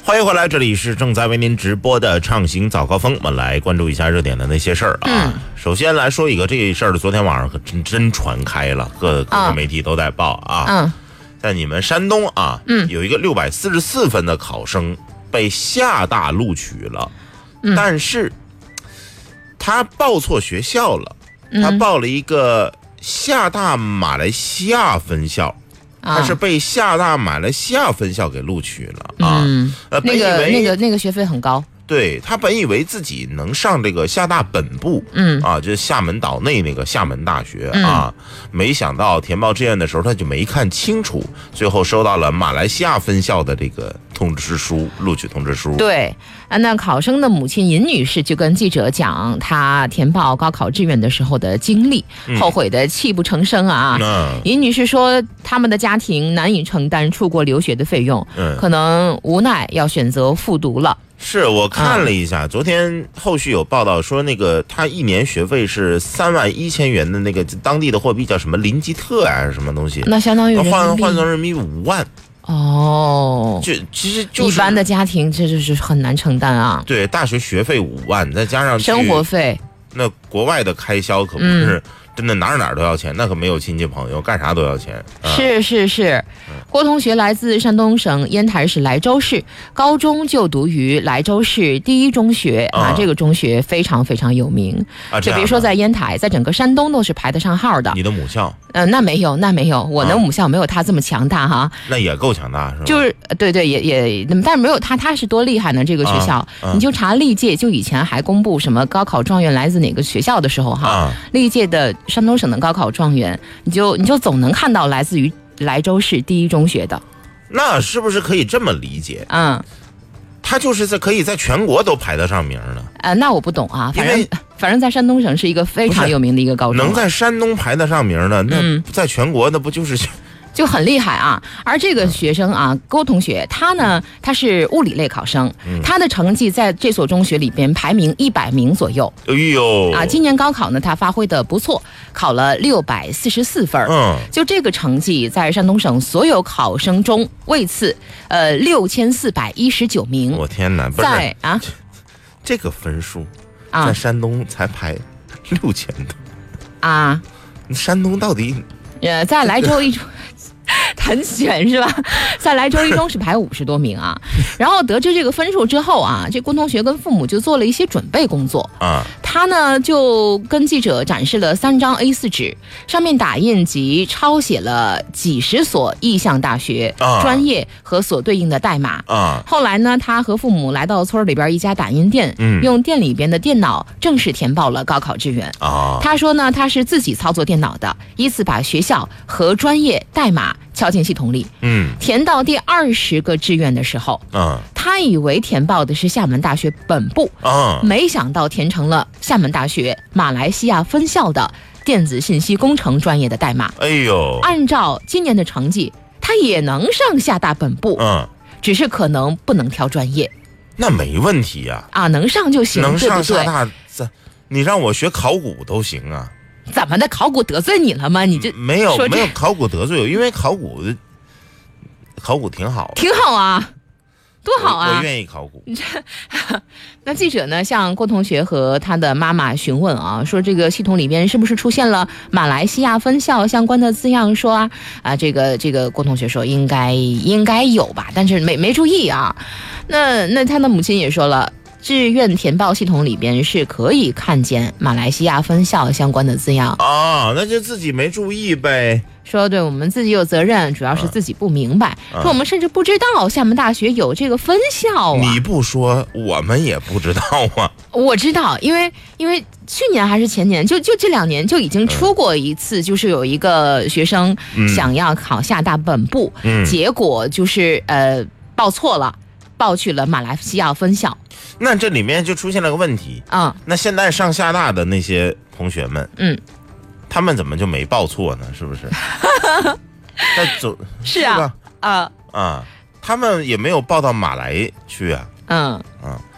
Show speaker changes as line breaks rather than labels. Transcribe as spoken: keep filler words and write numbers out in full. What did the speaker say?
欢迎回来，这里是正在为您直播的畅行早高峰，我们来关注一下热点的那些事儿啊。嗯、首先来说一个这事儿的，昨天晚上可真真传开了，各各个媒体都在报啊。嗯，在你们山东啊，嗯，有一个六百四十四分的考生被厦大录取了，嗯、但是他报错学校了，他报了一个厦大马来西亚分校。他是被厦大马来西亚分校给录取了啊，
嗯，呃，那个那个那个学费很高，
对，他本以为自己能上这个厦大本部，嗯啊，就是厦门岛内那个厦门大学啊，嗯、没想到填报志愿的时候他就没看清楚，最后收到了马来西亚分校的这个通知书，录取通知书。
对，那考生的母亲尹女士就跟记者讲她填报高考志愿的时候的经历，嗯、后悔的泣不成声啊。嗯、尹女士说，他们的家庭难以承担出国留学的费用，嗯、可能无奈要选择复读了。
是我看了一下，嗯、昨天后续有报道说，那个他一年学费是三万一千元的那个当地的货币叫什么林吉特啊，还是什么东西？
那相当于
换换成人民币五万。
哦，
就其实就是
一般的家庭，这就是很难承担啊。
对，大学学费五万，再加上
生活费，
那国外的开销可不是。嗯真的哪儿哪儿都要钱，那可没有亲戚朋友，干啥都要钱。啊、
是是是，郭同学来自山东省烟台市莱州市，高中就读于莱州市第一中学啊，啊这个中学非常非常有名啊。就比如说在烟台，在整个山东都是排得上号的。
你的母校？
嗯、呃，那没有，那没有，我的母校没有他这么强大哈。
那也够强大是吧？
就是对对，也也，但是没有他，他是多厉害呢？这个学校，啊啊、你就查历届，就以前还公布什么高考状元来自哪个学校的时候哈，啊、历届的。山东省的高考状元，你就你就总能看到来自于莱州市第一中学的，
那是不是可以这么理解？
嗯，
他就是在可以在全国都排得上名了。
呃，那我不懂啊，反正反正在山东省是一个非常有名的一个高中，
能在山东排得上名的，那在全国那不就是？嗯
就很厉害啊！而这个学生啊，郭同学，他呢，他是物理类考生，嗯、他的成绩在这所中学里边排名一百名左右。
哎呦！
啊，今年高考呢，他发挥的不错，考了六百四十四分。嗯，就这个成绩，在山东省所有考生中位次，呃，六千四百一十九名。
我天哪！不是
在啊
这，这个分数在山东才排六千多
啊！
山东到底？
呃，在莱州一中。很选是吧？在莱州一中是排五十多名啊。然后得知这个分数之后啊，这郭同学跟父母就做了一些准备工作啊。他呢就跟记者展示了三张 A 四 纸，上面打印及抄写了几十所意向大学、啊、专业和所对应的代码啊。后来呢，他和父母来到村里边一家打印店，嗯、用店里边的电脑正式填报了高考志愿啊。他说呢，他是自己操作电脑的，依次把学校和专业代码敲进系统里，嗯，填到第二十个志愿的时候，嗯，他以为填报的是厦门大学本部，嗯，没想到填成了厦门大学马来西亚分校的电子信息工程专业的代码。
哎呦，
按照今年的成绩，他也能上厦大本部，嗯，只是可能不能挑专业。
那没问题呀，啊，
啊，能上就行，
能上厦大，
对
不对？你让我学考古都行啊。
怎么的？考古得罪你了吗？你这
没有没有考古得罪我，因为考古考古挺好，
挺好啊，多好啊！
我, 我愿意考古。
那记者呢，向郭同学和他的妈妈询问啊，说这个系统里边是不是出现了马来西亚分校相关的字样？说啊啊，这个这个郭同学说应该应该有吧，但是没没注意啊。那那他的母亲也说了。志愿填报系统里边是可以看见马来西亚分校相关的字样
啊，那就自己没注意呗。
说对我们自己有责任，主要是自己不明白。啊、说我们甚至不知道厦门大学有这个分校啊。
你不说，我们也不知道啊。
我知道，因为因为去年还是前年，就就这两年就已经出过一次，嗯、就是有一个学生想要考厦大本部，嗯、结果就是呃报错了。报去了马来西亚分校，
那这里面就出现了个问题啊、嗯。那现在上厦大的那些同学们，嗯，他们怎么就没报错呢？是不是？那走
是啊，
啊啊，他们也没有报到马来去啊，嗯啊。